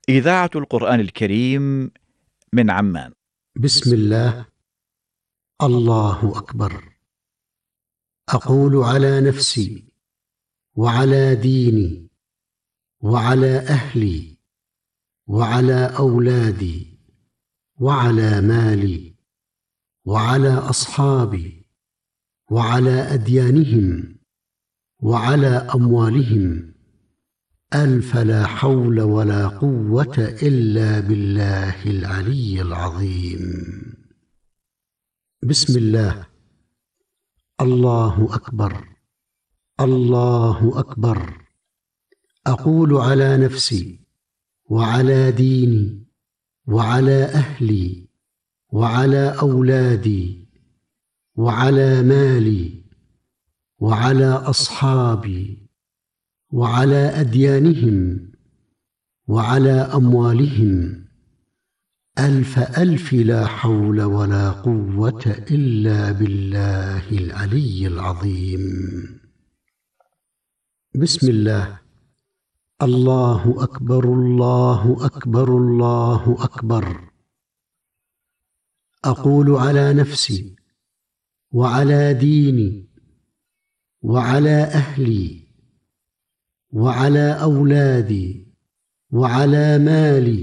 إذاعة القرآن الكريم من عمان. بسم الله. الله أكبر. أقول على نفسي وعلى ديني وعلى أهلي وعلى أولادي وعلى مالي وعلى أصحابي وعلى أديانهم وعلى أموالهم ألف لا حول ولا قوة إلا بالله العلي العظيم. بسم الله. الله أكبر. الله أكبر. أقول على نفسي وعلى ديني وعلى أهلي وعلى أولادي وعلى مالي وعلى أصحابي وعلى أديانهم وعلى أموالهم ألف لا حول ولا قوة إلا بالله العلي العظيم. بسم الله. الله أكبر. الله أكبر. الله أكبر. أقول على نفسي وعلى ديني وعلى أهلي وعلى أولادي وعلى مالي